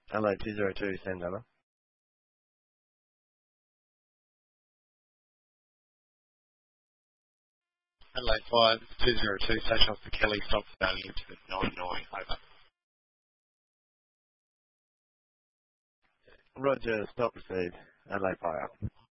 Adelaide 202, send over. Adelaide 5202, station off the Kelly, stop value to 99, over. Roger, stop received. Adelaide fire.